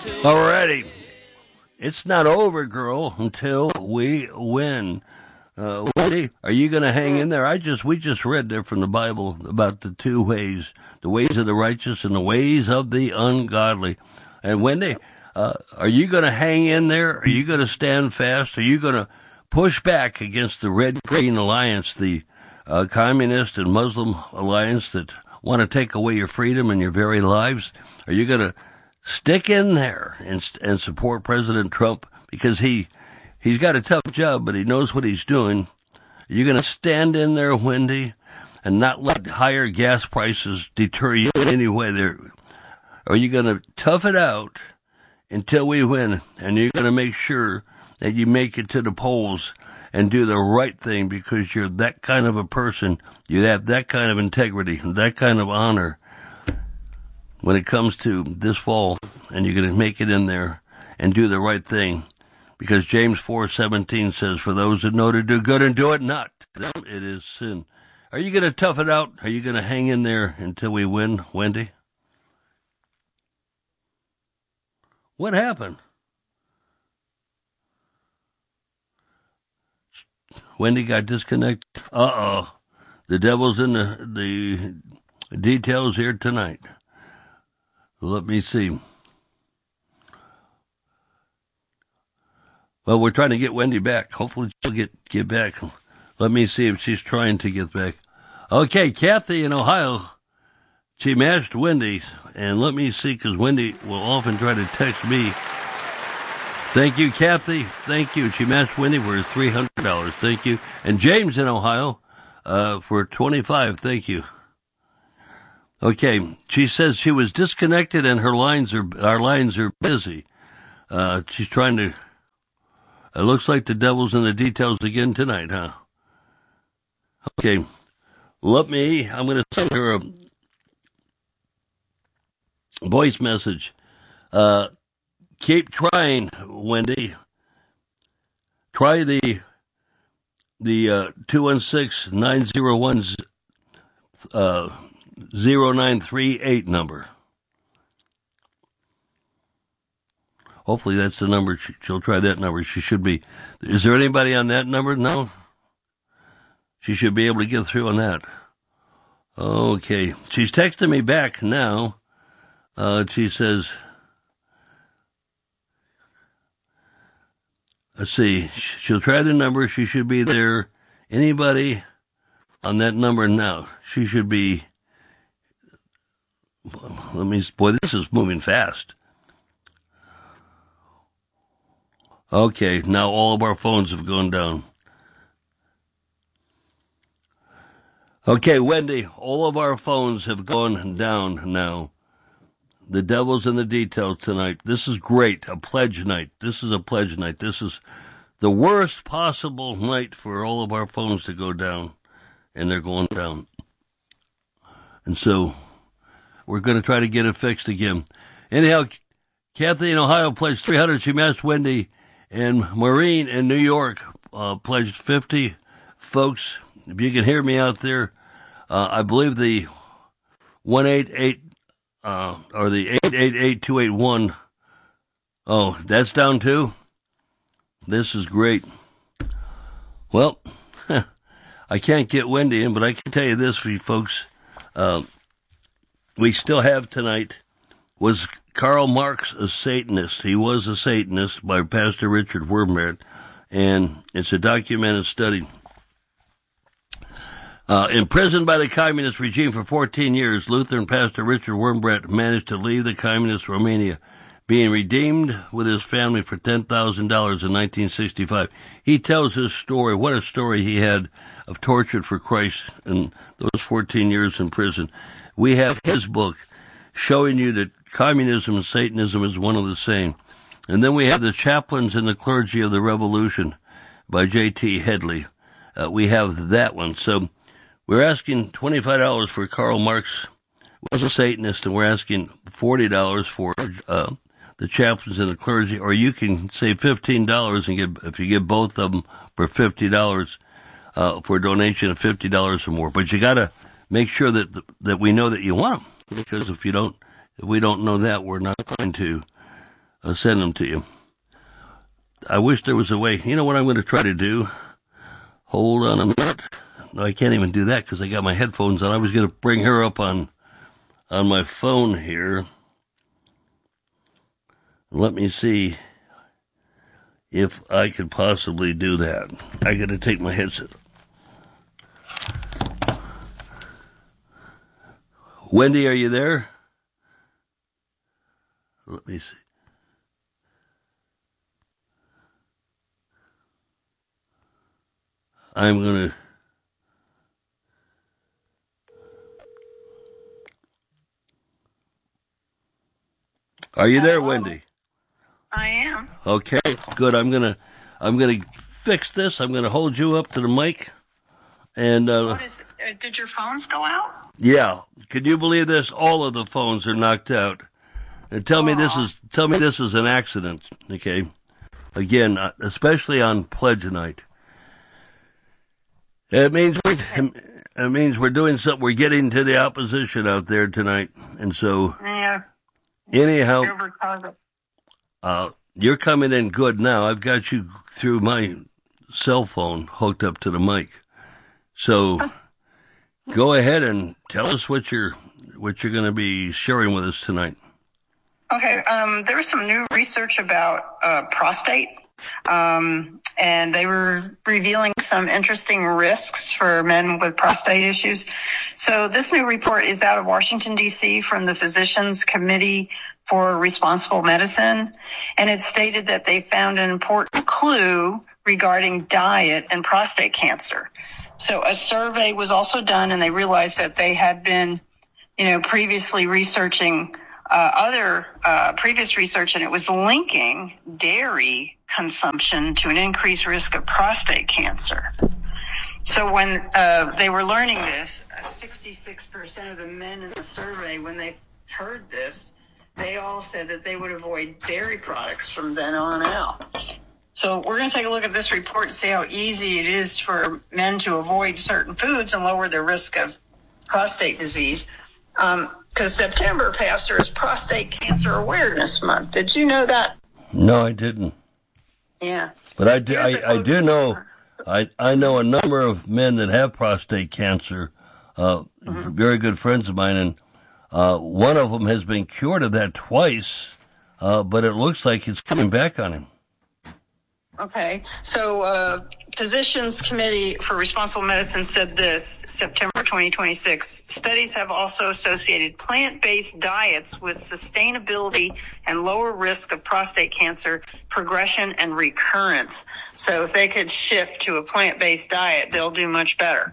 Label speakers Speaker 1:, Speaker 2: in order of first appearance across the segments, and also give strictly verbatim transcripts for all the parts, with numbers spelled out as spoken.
Speaker 1: Alrighty. It's not over, girl, until we win. Uh, Wendy, are you going to hang in there? I just, we just read there from the Bible about the two ways, the ways of the righteous and the ways of the ungodly. And Wendy, uh, are you going to hang in there? Are you going to stand fast? Are you going to push back against the Red-Green Alliance, the uh, communist and Muslim alliance that want to take away your freedom and your very lives? Are you going to stick in there and, and support President Trump because he, he's got a tough job, but he knows what he's doing? Are you going to stand in there, Wendy, and not let higher gas prices deter you in any way? There, are you going to tough it out until we win, and you're going to make sure that you make it to the polls and do the right thing because you're that kind of a person, you have that kind of integrity, that kind of honor when it comes to this fall, and you're going to make it in there and do the right thing, because James four seventeen says, for those that know to do good and do it not, it is sin. Are you going to tough it out? Are you going to hang in there until we win, Wendy? What happened? Wendy got disconnected. Uh-oh. The devil's in the, the details here tonight. Let me see. Well, we're trying to get Wendy back. Hopefully she'll get, get back. Let me see if she's trying to get back. Okay, Kathy in Ohio. She matched Wendy. And let me see, because Wendy will often try to text me. Thank you, Kathy. Thank you. She matched Wendy for three hundred dollars. Thank you. And James in Ohio uh, for twenty-five dollars. Thank you. Okay, she says she was disconnected and her lines are, our lines are busy. Uh, she's trying to, it looks like the devil's in the details again tonight, huh? Okay, let me, I'm going to send her a voice message. Uh, keep trying, Wendy. Try the, the, uh, two one six, nine zero one, uh, zero nine three eight number. Hopefully that's the number. She'll try that number. She should be. Is there anybody on that number? No. She should be able to get through on that. Okay. She's texting me back now. Uh, she says, let's see. She'll try the number. She should be there. Anybody on that number now? She should be. Let me, boy, this is moving fast. Okay, now all of our phones have gone down. Okay, Wendy, all of our phones have gone down now. The devil's in the details tonight. This is great, a pledge night. This is a pledge night. This is the worst possible night for all of our phones to go down, and they're going down. And so we're going to try to get it fixed again. Anyhow, Kathy in Ohio pledged three hundred. She matched Wendy. And Maureen in New York uh, pledged fifty. Folks, if you can hear me out there, uh, I believe the one eight eight uh, or the eight eight eight two eight one. Oh, that's down too? This is great. Well, I can't get Wendy in, but I can tell you this for you folks. Uh, we still have tonight, was Karl Marx a Satanist? He was a Satanist by Pastor Richard Wurmbrand, and it's a documented study. Uh, imprisoned by the communist regime for fourteen years, Lutheran pastor Richard Wurmbrand managed to leave the communist Romania, being redeemed with his family for ten thousand dollars in nineteen sixty-five. He tells his story, what a story he had of torture for Christ in those fourteen years in prison. We have his book showing you that communism and Satanism is one and the same. And then we have The Chaplains and the Clergy of the Revolution by J T Headley. Uh, we have that one. So we're asking twenty-five dollars for Karl Marx was a Satanist, and we're asking forty dollars for uh, The Chaplains and the Clergy, or you can save fifteen dollars and get, if you get both of them for fifty dollars, uh, for a donation of fifty dollars or more. But you gotta make sure that, that we know that you want them, because if you don't, if we don't know that, we're not going to I'll send them to you. I wish there was a way. You know what I'm going to try to do? Hold on a minute. No, I can't even do that because I got my headphones on. I was going to bring her up on on my phone here. Let me see if I could possibly do that. I got to take my headset. Wendy, are you there? Let me see. I'm going to... Are you there, Wendy?
Speaker 2: I am.
Speaker 1: Okay, good. I'm going to I'm going to fix this. I'm going to hold you up to the mic. And uh,
Speaker 2: what is, uh, did your phones go out?
Speaker 1: Yeah. Can you believe this? All of the phones are knocked out. And tell Aww. me this is tell me this is an accident, okay? Again, especially on pledge night. It means we're, it means we're doing something. We're getting to the opposition out there tonight, and so
Speaker 2: yeah.
Speaker 1: Anyhow, uh, you're coming in good now. I've got you through my cell phone hooked up to the mic, so go ahead and tell us what you're what you're going to be sharing with us tonight.
Speaker 2: Okay, um, there was some new research about uh, prostate. Um, and they were revealing some interesting risks for men with prostate issues. So this new report is out of Washington, D C from the Physicians Committee for Responsible Medicine. And it stated that they found an important clue regarding diet and prostate cancer. So a survey was also done, and they realized that they had been, you know, previously researching Uh, other uh, previous research, and it was linking dairy consumption to an increased risk of prostate cancer. So when uh, they were learning this, sixty-six percent of the men in the survey, when they heard this, they all said that they would avoid dairy products from then on out. So we're going to take a look at this report and see how easy it is for men to avoid certain foods and lower their risk of prostate disease. Um, Because September, Pastor, is Prostate Cancer Awareness Month. Did you know that?
Speaker 1: No, I didn't.
Speaker 2: Yeah.
Speaker 1: But I do, I, I do know, I, I know a number of men that have prostate cancer, uh, mm-hmm. very good friends of mine, and uh, one of them has been cured of that twice, uh, but it looks like it's coming back on him.
Speaker 2: Okay. So, uh, Physicians Committee for Responsible Medicine said this, September twenty twenty-six. Studies have also associated plant-based diets with sustainability and lower risk of prostate cancer progression and recurrence. So if they could shift to a plant-based diet, they'll do much better.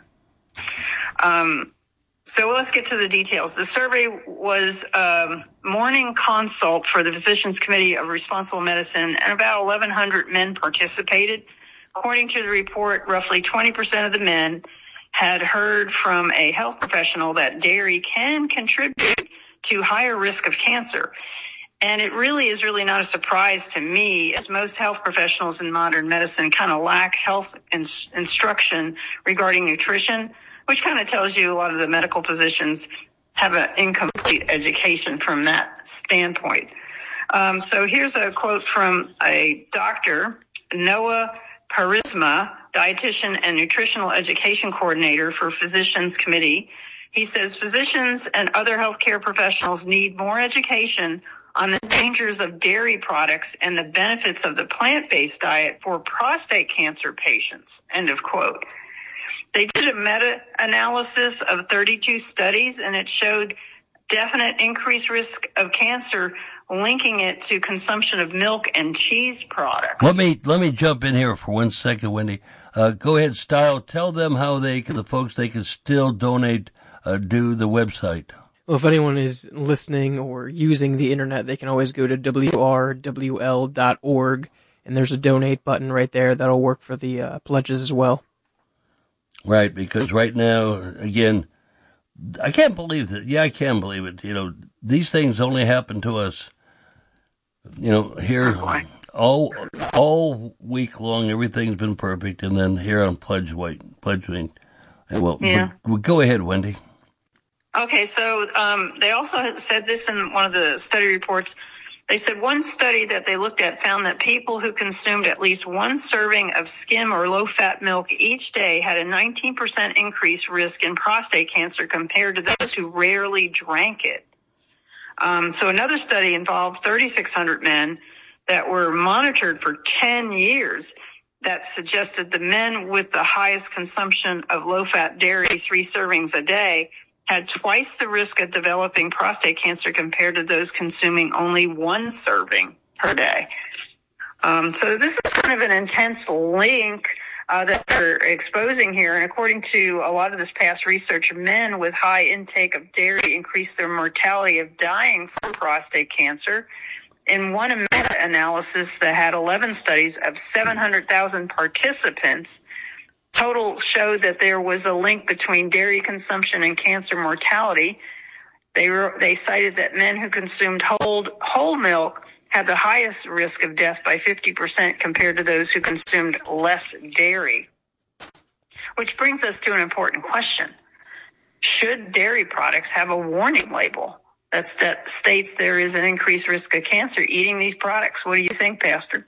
Speaker 2: Um, So let's get to the details. The survey was a morning consult for the Physicians Committee of Responsible Medicine, and about eleven hundred men participated. According to the report, roughly twenty percent of the men had heard from a health professional that dairy can contribute to higher risk of cancer. And it really is really not a surprise to me, as most health professionals in modern medicine kind of lack health ins- instruction regarding nutrition, which kind of tells you a lot of the medical physicians have an incomplete education from that standpoint. Um, so here's a quote from a doctor, Noah Parisma, dietitian and nutritional education coordinator for Physicians Committee. He says physicians and other healthcare professionals need more education on the dangers of dairy products and the benefits of the plant-based diet for prostate cancer patients, end of quote. They did a meta-analysis of thirty-two studies, and it showed definite increased risk of cancer, linking it to consumption of milk and cheese products.
Speaker 1: Let me let me jump in here for one second, Wendy. Uh, go ahead, Style. Tell them how they can, the folks, they can still donate, uh, do the website.
Speaker 3: Well, if anyone is listening or using the internet, they can always go to W R W L dot org, and there's a donate button right there that'll work for the uh, pledges as well.
Speaker 1: Right, because right now, again, I can't believe that. Yeah, I can believe it. You know, these things only happen to us, you know, here all all week long. Everything's been perfect, and then here on Pledge White, Pledge Week. Well,
Speaker 2: yeah.
Speaker 1: Well, go ahead, Wendy.
Speaker 2: Okay, so um, they also said this in one of the study reports. They said one study that they looked at found that people who consumed at least one serving of skim or low-fat milk each day had a nineteen percent increased risk in prostate cancer compared to those who rarely drank it. Um, so another study involved thirty-six hundred men that were monitored for ten years that suggested the men with the highest consumption of low-fat dairy, three servings a day, had twice the risk of developing prostate cancer compared to those consuming only one serving per day. Um, so this is kind of an intense link uh, that they're exposing here. And according to a lot of this past research, men with high intake of dairy increase their mortality of dying from prostate cancer. In one meta-analysis that had eleven studies of seven hundred thousand participants, total showed that there was a link between dairy consumption and cancer mortality. They were, they cited that men who consumed whole, whole milk had the highest risk of death by fifty percent compared to those who consumed less dairy. Which brings us to an important question. Should dairy products have a warning label that st- states there is an increased risk of cancer eating these products? What do you think, Pastor?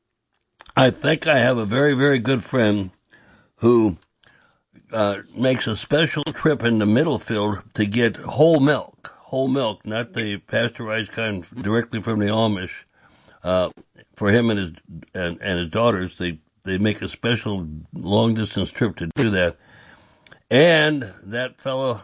Speaker 1: I think I have a very, very good friend who uh, makes a special trip into Middlefield to get whole milk, whole milk, not the pasteurized kind directly from the Amish. Uh, for him and his and, and his daughters, they, they make a special long-distance trip to do that. And that fellow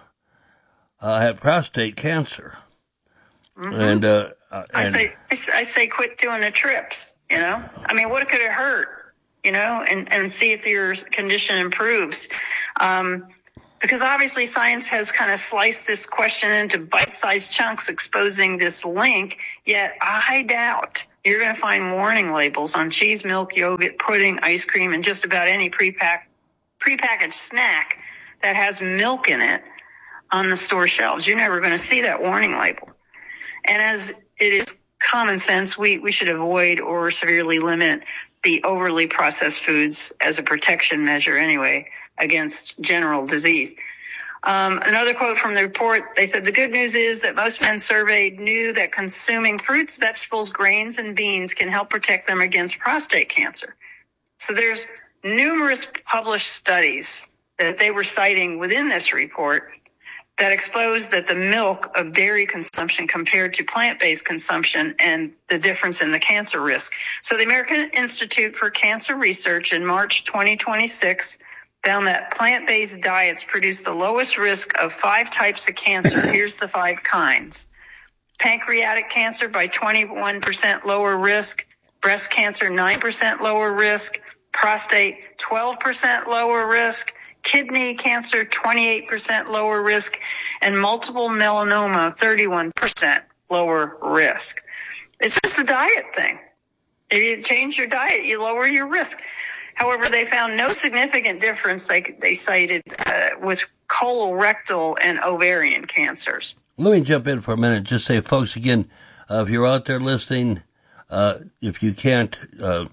Speaker 1: uh, had prostate cancer. Mm-hmm. And, uh, uh, and
Speaker 2: I say, I say, quit doing the trips. You know, I mean, what could it hurt? You know, and, and see if your condition improves. Um, because obviously science has kind of sliced this question into bite-sized chunks, exposing this link. Yet I doubt you're going to find warning labels on cheese, milk, yogurt, pudding, ice cream, and just about any pre-pack, prepackaged snack that has milk in it on the store shelves. You're never going to see that warning label. And as it is common sense, we, we should avoid or severely limit the overly processed foods as a protection measure anyway against general disease. Um, another quote from the report, they said, the good news is that most men surveyed knew that consuming fruits, vegetables, grains, and beans can help protect them against prostate cancer. So there's numerous published studies that they were citing within this report that exposed that the milk of dairy consumption compared to plant-based consumption and the difference in the cancer risk. So the American Institute for Cancer Research in March twenty twenty-six found that plant-based diets produce the lowest risk of five types of cancer. Here's the five kinds. Pancreatic cancer by twenty-one percent lower risk, breast cancer nine percent lower risk, prostate twelve percent lower risk, kidney cancer, twenty-eight percent lower risk, and multiple melanoma, thirty-one percent lower risk. It's just a diet thing. If you change your diet, you lower your risk. However, they found no significant difference, like they cited, uh, with colorectal and ovarian cancers.
Speaker 1: Let me jump in for a minute. Just say, folks, again, uh, if you're out there listening, uh, if you can't, uh,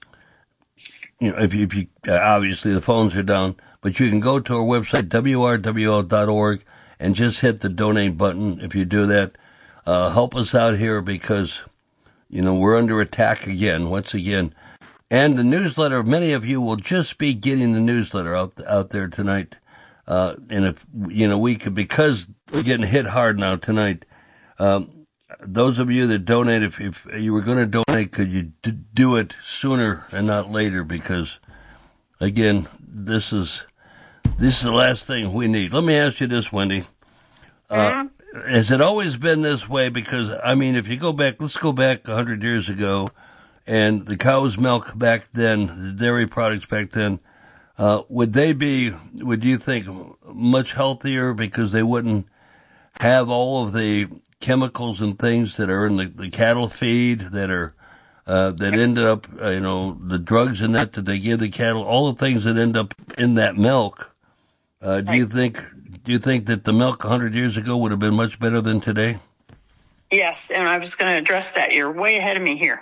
Speaker 1: you know, if you, if you uh, obviously the phones are down, but you can go to our website, W R W L dot org, and just hit the donate button. If you do that, uh, help us out here because, you know, we're under attack again, once again. And the newsletter, many of you will just be getting the newsletter out, out there tonight. Uh, and if, you know, we could, because we're getting hit hard now tonight, um, those of you that donate, if, if you were going to donate, could you d- do it sooner and not later? Because, again, this is, this is the last thing we need. Let me ask you this, Wendy. Uh, has it always been this way? Because, I mean, if you go back, let's go back a hundred years ago, and the cow's milk back then, the dairy products back then, uh, would they be, would you think, much healthier because they wouldn't have all of the chemicals and things that are in the, the cattle feed that are, uh, that ended up, uh, you know, the drugs in that that they give the cattle, all the things that end up in that milk? Uh, do you think, do you think that the milk a hundred years ago would have been much better than today?
Speaker 2: Yes, and I was going to address that. You're way ahead of me here.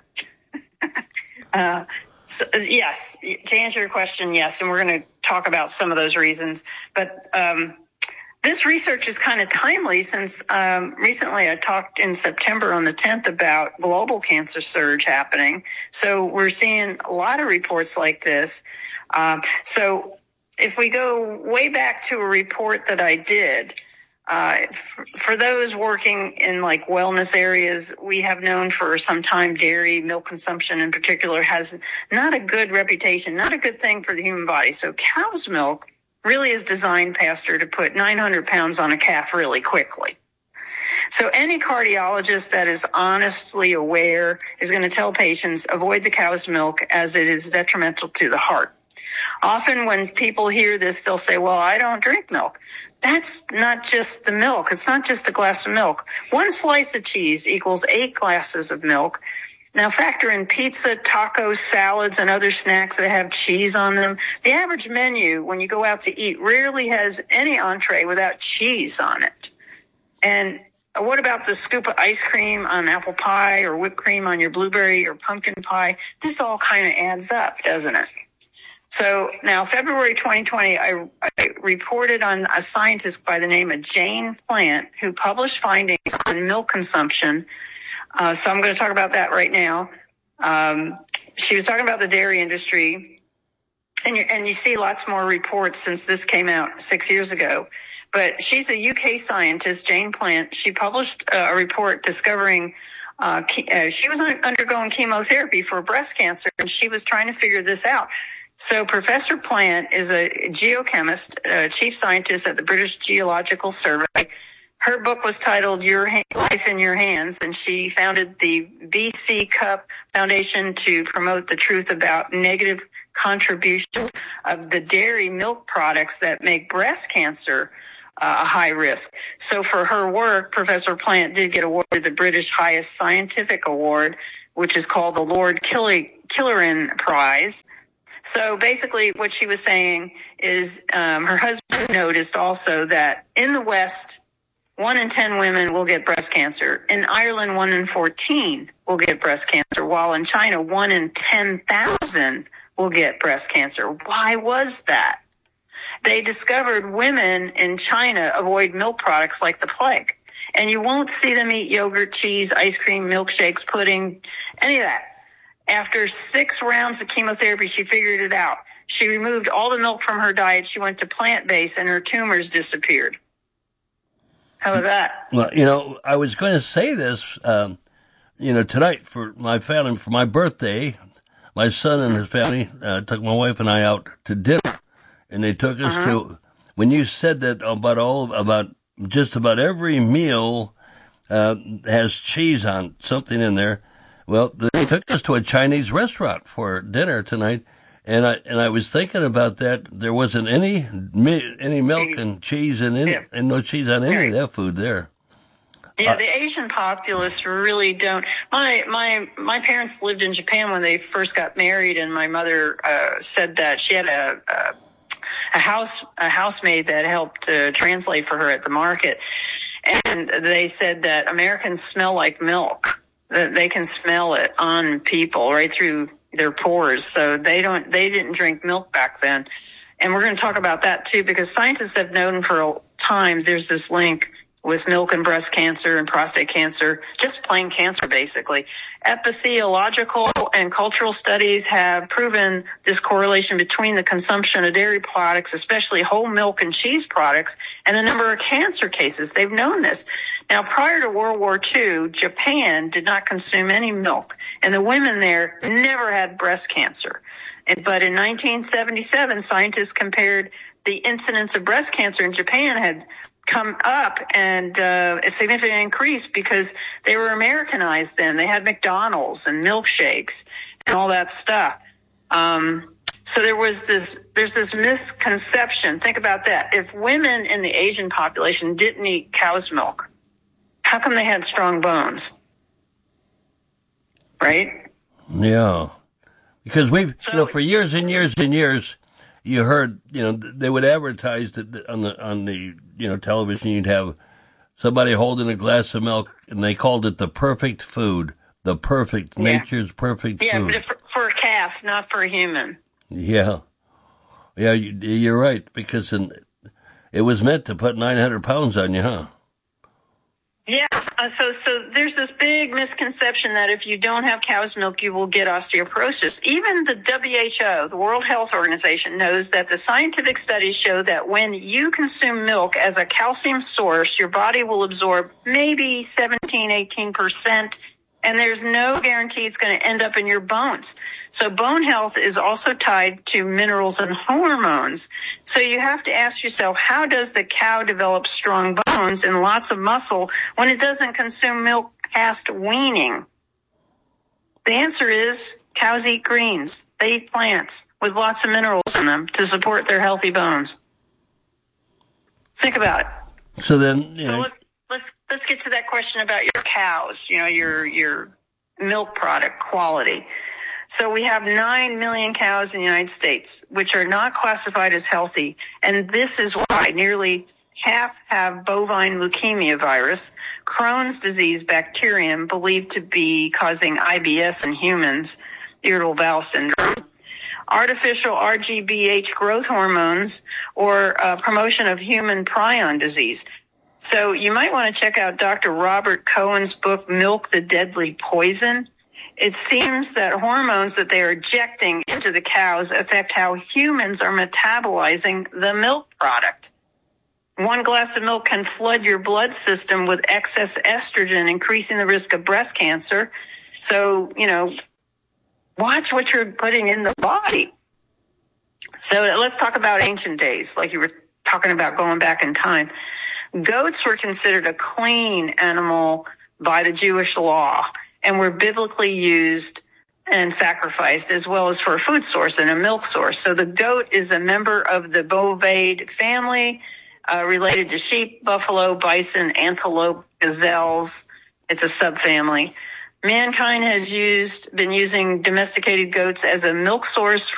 Speaker 2: uh, so, yes, to answer your question, yes, and we're going to talk about some of those reasons. But um, this research is kind of timely since um, recently I talked in September on the tenth about global cancer surge happening. So we're seeing a lot of reports like this. Um, so if we go way back to a report that I did, uh, for, for those working in like wellness areas, we have known for some time dairy, milk consumption in particular, has not a good reputation, not a good thing for the human body. So cow's milk really is designed, Pastor, to put nine hundred pounds on a calf really quickly. So any cardiologist that is honestly aware is going to tell patients, avoid the cow's milk as it is detrimental to the heart. Often when people hear this, they'll say, well, I don't drink milk. That's not just the milk. It's not just a glass of milk. One slice of cheese equals eight glasses of milk. Now factor in pizza, tacos, salads, and other snacks that have cheese on them. The average menu, when you go out to eat, rarely has any entree without cheese on it. And what about the scoop of ice cream on apple pie or whipped cream on your blueberry or pumpkin pie? This all kind of adds up, doesn't it? So now February twenty twenty, I, I reported on a scientist by the name of Jane Plant who published findings on milk consumption. Uh, so I'm going to talk about that right now. Um, she was talking about the dairy industry, and you, and you see lots more reports since this came out six years ago. But she's a U K scientist, Jane Plant. She published uh, a report discovering uh, ke- uh, she was un- undergoing chemotherapy for breast cancer, and she was trying to figure this out. So Professor Plant is a geochemist, uh, chief scientist at the British Geological Survey. Her book was titled Your ha- Life in Your Hands, and she founded the B C Cup Foundation to promote the truth about negative contribution of the dairy milk products that make breast cancer uh, a high risk. So for her work, Professor Plant did get awarded the British highest scientific award, which is called the Lord Killerin Prize. So basically what she was saying is um, her husband noticed also that in the West, one in ten women will get breast cancer. In Ireland, one in fourteen will get breast cancer, while in China, one in ten thousand will get breast cancer. Why was that? They discovered women in China avoid milk products like the plague. And you won't see them eat yogurt, cheese, ice cream, milkshakes, pudding, any of that. After six rounds of chemotherapy, she figured it out. She removed all the milk from her diet. She went to plant-based, and her tumors disappeared. How about that?
Speaker 1: Well, you know, I was going to say this, um, you know, tonight for my family, for my birthday, my son and his family uh, took my wife and I out to dinner, and they took us uh-huh. to, when you said that about all, about just about every meal uh, has cheese on, something in there. Well, they took us to a Chinese restaurant for dinner tonight, and I and I was thinking about that. There wasn't any any milk cheese. and cheese and any, yeah. and no cheese on any right. of that food there.
Speaker 2: Yeah,
Speaker 1: uh,
Speaker 2: the Asian populace really don't. My my my parents lived in Japan when they first got married, and my mother uh, said that she had a. a a house a housemaid that helped uh, translate for her at the market, and they said that Americans smell like milk. That they can smell it on people right through their pores. So they don't, they didn't drink milk back then. And we're going to talk about that too, because scientists have known for a time there's this link with milk and breast cancer and prostate cancer, just plain cancer basically. Epidemiological and cultural studies have proven this correlation between the consumption of dairy products, especially whole milk and cheese products, and the number of cancer cases. They've known this. Now, prior to World War Two, Japan did not consume any milk, and the women there never had breast cancer. But in nineteen seventy-seven, scientists compared the incidence of breast cancer in Japan had come up and uh, a significant increase because they were Americanized then. They had McDonald's and milkshakes and all that stuff. Um, so there was this, there's this misconception. Think about that. If women in the Asian population didn't eat cow's milk, how come they had strong bones? Right?
Speaker 1: Yeah. Because we've, so, you know, for years and years and years, you heard, you know, they would advertise that on the, on the, you know, television, you'd have somebody holding a glass of milk, and they called it the perfect food, the perfect, yeah. nature's perfect
Speaker 2: yeah,
Speaker 1: food.
Speaker 2: Yeah, but for, for a calf, not for a human.
Speaker 1: Yeah. Yeah, you, you're right, because in, it was meant to put nine hundred pounds on you, huh?
Speaker 2: Yeah, uh, so so there's this big misconception that if you don't have cow's milk, you will get osteoporosis. Even the W H O, the World Health Organization, knows that the scientific studies show that when you consume milk as a calcium source, your body will absorb maybe seventeen, eighteen percent, and there's no guarantee it's going to end up in your bones. So bone health is also tied to minerals and hormones. So you have to ask yourself, how does the cow develop strong bones and lots of muscle when it doesn't consume milk past weaning? The answer is cows eat greens. They eat plants with lots of minerals in them to support their healthy bones. Think about it.
Speaker 1: So then, you
Speaker 2: so
Speaker 1: know,
Speaker 2: let's let's let's get to that question about your cows. You know, your your milk product quality. So we have nine million cows in the United States, which are not classified as healthy, and this is why nearly half have bovine leukemia virus, Crohn's disease bacterium believed to be causing I B S in humans, irritable bowel syndrome, artificial R G B H growth hormones, or uh, promotion of human prion disease. So you might want to check out Doctor Robert Cohen's book, Milk the Deadly Poison. It seems that hormones that they are injecting into the cows affect how humans are metabolizing the milk product. One glass of milk can flood your blood system with excess estrogen, increasing the risk of breast cancer. So, you know, watch what you're putting in the body. So let's talk about ancient days, like you were talking about going back in time. Goats were considered a clean animal by the Jewish law and were biblically used and sacrificed, as well as for a food source and a milk source. So the goat is a member of the bovidae family, uh, related to sheep, buffalo, bison, antelope, gazelles. It's a subfamily. Mankind has used, been using domesticated goats as a milk source